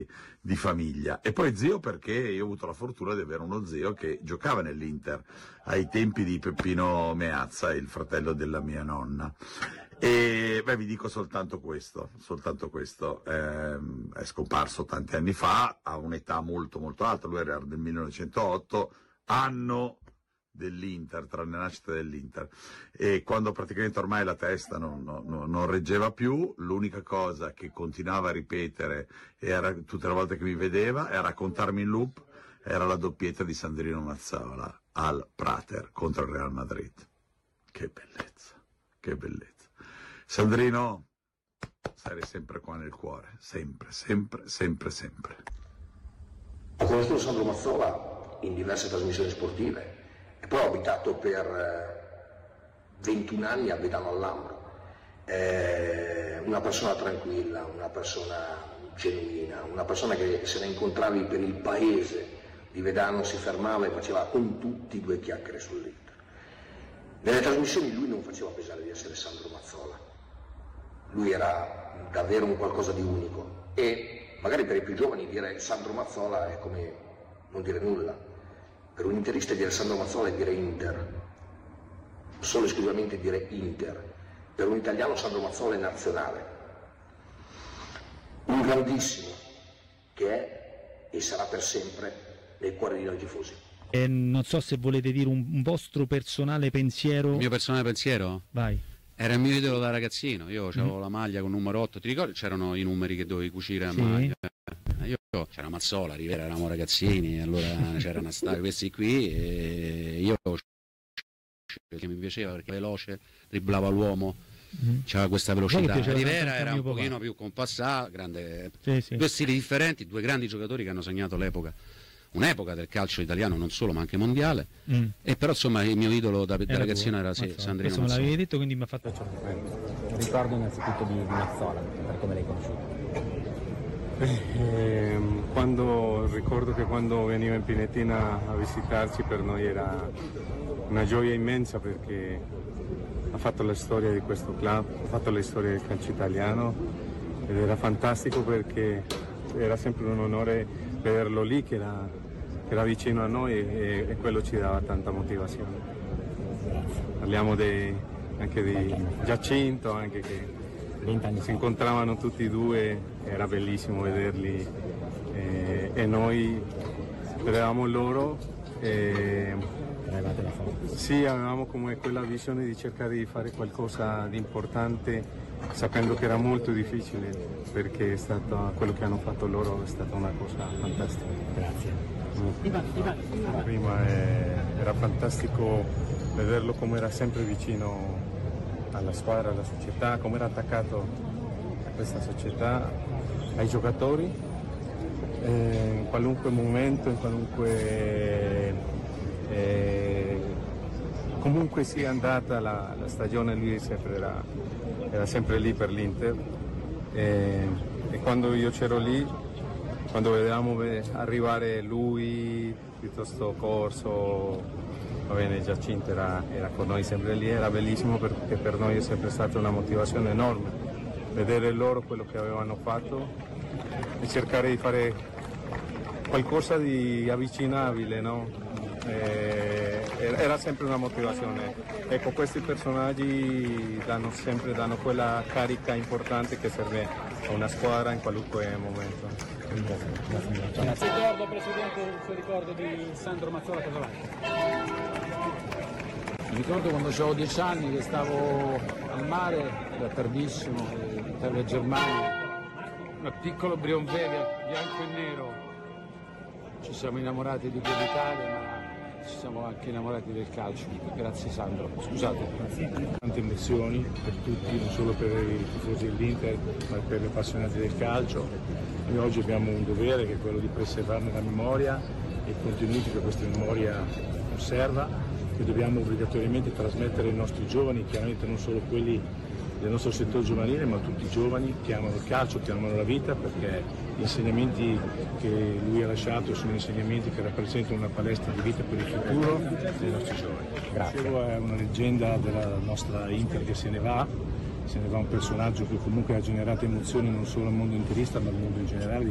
di famiglia. E poi zio perché io ho avuto la fortuna di avere uno zio che giocava nell'Inter ai tempi di Peppino Meazza, il fratello della mia nonna. E vi dico soltanto questo, è scomparso tanti anni fa, a un'età molto molto alta, lui era del 1908, anno dell'Inter, tra le nascite dell'Inter, e quando praticamente ormai la testa non reggeva più, l'unica cosa che continuava a ripetere era, tutte le volte che mi vedeva, e a raccontarmi in loop, era la doppietta di Sandrino Mazzola al Prater contro il Real Madrid. Che bellezza, che bellezza. Sandrino, sarai sempre qua nel cuore, sempre, sempre, sempre, sempre. Ho conosciuto Sandro Mazzola in diverse trasmissioni sportive e poi ho abitato per 21 anni a Vedano al Lambro. Una persona tranquilla, una persona genuina, una persona che se la incontravi per il paese di Vedano si fermava e faceva con tutti 2 chiacchiere sull'Inter. Nelle trasmissioni lui non faceva pesare di essere Sandro Mazzola. Lui era davvero un qualcosa di unico e magari per i più giovani dire Sandro Mazzola è come non dire nulla. Per un interista dire Sandro Mazzola è dire Inter, solo esclusivamente dire Inter. Per un italiano Sandro Mazzola è nazionale. Un grandissimo che è e sarà per sempre nel cuore di noi tifosi. Non so se volete dire un vostro personale pensiero. Il mio personale pensiero? Vai. Era il mio idolo da ragazzino, io avevo la maglia con numero 8, ti ricordi? C'erano i numeri che dovevi cucire a maglia. C'era Mazzola, Rivera, eravamo ragazzini, allora c'erano questi qui e io perché mi piaceva perché veloce, dribblava l'uomo, c'aveva questa velocità. Rivera era un pochino più compassato, grande, due stili differenti, 2 grandi giocatori che hanno segnato un'epoca del calcio italiano, non solo ma anche mondiale, e però insomma il mio idolo da ragazzino era Sandrino Mazzola. Questo me l'avevi detto, quindi mi ha fatto ricordo innanzitutto di Mazzola, per come l'hai conosciuto. Ricordo che quando veniva in Pinetina a visitarci per noi era una gioia immensa perché ha fatto la storia di questo club, ha fatto la storia del calcio italiano ed era fantastico perché era sempre un onore vederlo lì che era vicino a noi e quello ci dava tanta motivazione. Parliamo anche di Giacinto, anche che si incontravano tutti e 2, era bellissimo vederli e noi vedevamo loro e sì, avevamo come quella visione di cercare di fare qualcosa di importante sapendo che era molto difficile perché quello che hanno fatto loro è stata una cosa fantastica. Grazie. Prima era fantastico vederlo come era sempre vicino alla squadra, alla società, come era attaccato a questa società, ai giocatori, in qualunque momento, in qualunque comunque sia andata la stagione, lui era sempre lì per l'Inter e quando io c'ero lì, quando vedevamo arrivare lui, piuttosto Corso, va bene, Giacinto era con noi sempre lì, era bellissimo perché per noi è sempre stata una motivazione enorme vedere loro quello che avevano fatto e cercare di fare qualcosa di avvicinabile, no? Era sempre una motivazione. Ecco, questi personaggi danno quella carica importante che serve a una squadra in qualunque momento. Ricordo, Presidente, il suo ricordo di Sandro Mazzola Casolari. Mi ricordo quando avevo 10 anni che stavo al mare, era tardissimo, in Italia e Germania, un piccolo Brionvega, bianco e nero. Ci siamo innamorati di quell'Italia, ma ci siamo anche innamorati del calcio. Grazie Sandro, scusate. Tante emozioni per tutti, non solo per i tifosi dell'Inter, ma per gli appassionati del calcio. Noi oggi abbiamo un dovere che è quello di preservarne la memoria e i contenuti che questa memoria conserva, che dobbiamo obbligatoriamente trasmettere ai nostri giovani, chiaramente non solo quelli del nostro settore giovanile, ma tutti i giovani che amano il calcio, che amano la vita, perché gli insegnamenti che lui ha lasciato sono insegnamenti che rappresentano una palestra di vita per il futuro dei nostri giovani. Grazie. È una leggenda della nostra Inter che se ne va un personaggio che comunque ha generato emozioni non solo al mondo interista ma al mondo in generale.